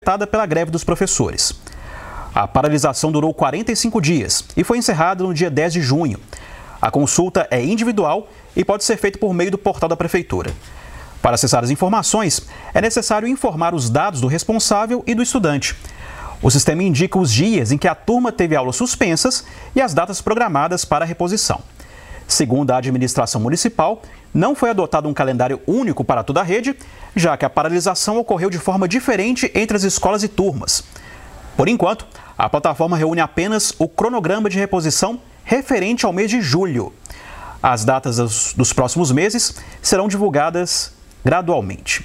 afetada pela greve dos professores. A paralisação durou 45 dias e foi encerrada no dia 10 de junho. A consulta é individual e pode ser feita por meio do portal da Prefeitura. Para acessar as informações, é necessário informar os dados do responsável e do estudante. O sistema indica os dias em que a turma teve aulas suspensas e as datas programadas para a reposição. Segundo a administração municipal, não foi adotado um calendário único para toda a rede, já que a paralisação ocorreu de forma diferente entre as escolas e turmas. Por enquanto, a plataforma reúne apenas o cronograma de reposição referente ao mês de julho. As datas dos próximos meses serão divulgadas gradualmente.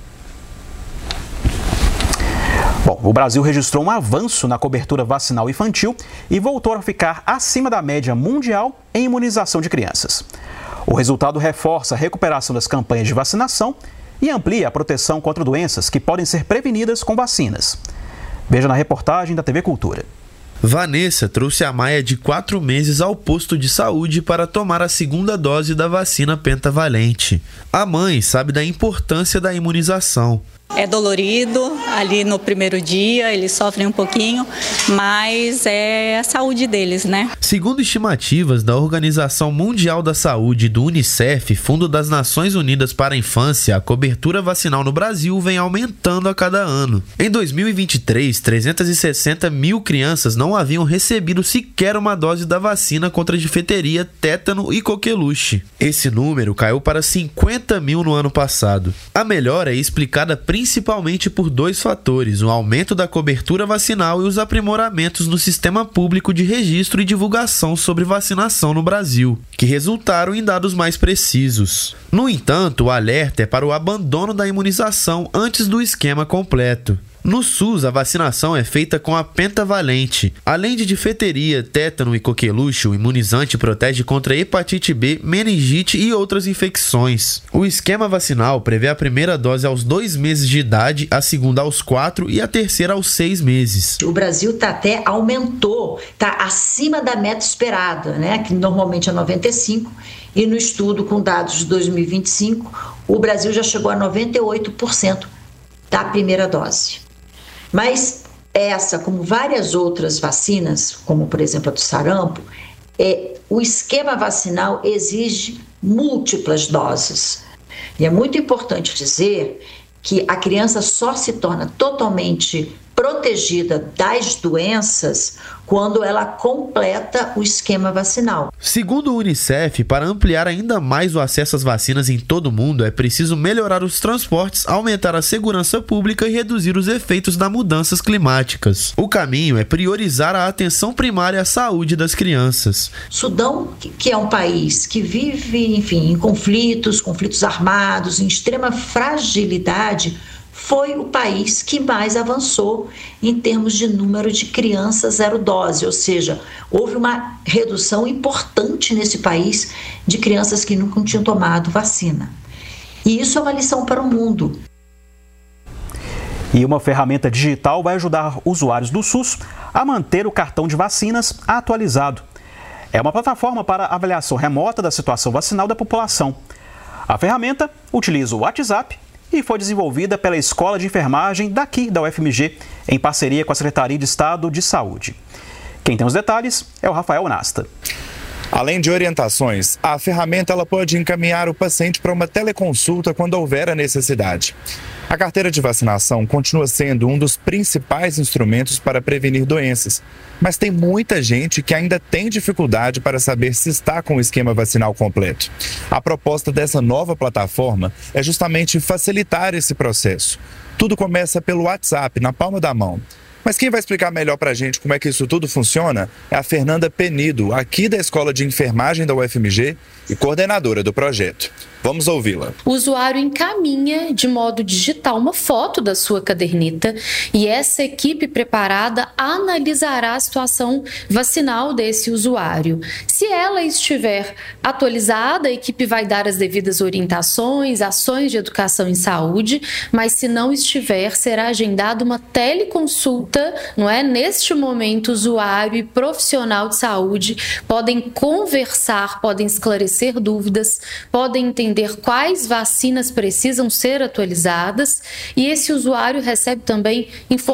Bom, o Brasil registrou um avanço na cobertura vacinal infantil e voltou a ficar acima da média mundial em imunização de crianças. O resultado reforça a recuperação das campanhas de vacinação e amplia a proteção contra doenças que podem ser prevenidas com vacinas. Veja na reportagem da TV Cultura. Vanessa trouxe a Maia de 4 meses ao posto de saúde para tomar a segunda dose da vacina pentavalente. A mãe sabe da importância da imunização. É dolorido, ali no primeiro dia eles sofrem um pouquinho, mas é a saúde deles, né? Segundo estimativas da Organização Mundial da Saúde e do Unicef, Fundo das Nações Unidas para a Infância, a cobertura vacinal no Brasil vem aumentando a cada ano. Em 2023, 360 mil crianças não haviam recebido sequer uma dose da vacina contra difteria, tétano e coqueluche. Esse número caiu para 50 mil no ano passado. A melhora é explicada principalmente por 2 fatores: o aumento da cobertura vacinal e os aprimoramentos no sistema público de registro e divulgação sobre vacinação no Brasil, que resultaram em dados mais precisos. No entanto, o alerta é para o abandono da imunização antes do esquema completo. No SUS, a vacinação é feita com a pentavalente. Além de difteria, tétano e coqueluche, o imunizante protege contra hepatite B, meningite e outras infecções. O esquema vacinal prevê a primeira dose aos 2 meses de idade, a segunda aos 4 e a terceira aos 6 meses. O Brasil até aumentou, está acima da meta esperada, né? Que normalmente é 95, e no estudo com dados de 2025, o Brasil já chegou a 98% da primeira dose. Mas essa, como várias outras vacinas, como por exemplo a do sarampo, o esquema vacinal exige múltiplas doses. E é muito importante dizer que a criança só se torna totalmente protegida das doenças quando ela completa o esquema vacinal. Segundo o Unicef, para ampliar ainda mais o acesso às vacinas em todo o mundo, é preciso melhorar os transportes, aumentar a segurança pública e reduzir os efeitos das mudanças climáticas. O caminho é priorizar a atenção primária à saúde das crianças. Sudão, que é um país que vive, enfim, em conflitos armados, em extrema fragilidade, foi o país que mais avançou em termos de número de crianças zero dose, ou seja, houve uma redução importante nesse país de crianças que nunca tinham tomado vacina. E isso é uma lição para o mundo. E uma ferramenta digital vai ajudar usuários do SUS a manter o cartão de vacinas atualizado. É uma plataforma para avaliação remota da situação vacinal da população. A ferramenta utiliza o WhatsApp e foi desenvolvida pela Escola de Enfermagem daqui da UFMG, em parceria com a Secretaria de Estado de Saúde. Quem tem os detalhes é o Rafael Nasta. Além de orientações, a ferramenta ela pode encaminhar o paciente para uma teleconsulta quando houver a necessidade. A carteira de vacinação continua sendo um dos principais instrumentos para prevenir doenças, mas tem muita gente que ainda tem dificuldade para saber se está com o esquema vacinal completo. A proposta dessa nova plataforma é justamente facilitar esse processo. Tudo começa pelo WhatsApp, na palma da mão. Mas quem vai explicar melhor para a gente como é que isso tudo funciona é a Fernanda Penido, aqui da Escola de Enfermagem da UFMG e coordenadora do projeto. Vamos ouvi-la. O usuário encaminha de modo digital uma foto da sua caderneta e essa equipe preparada analisará a situação vacinal desse usuário. Se ela estiver atualizada, a equipe vai dar as devidas orientações, ações de educação em saúde, mas se não estiver, será agendada uma teleconsulta, não é? Neste momento, usuário e profissional de saúde podem conversar, podem esclarecer dúvidas, podem entender entender quais vacinas precisam ser atualizadas, e esse usuário recebe também informações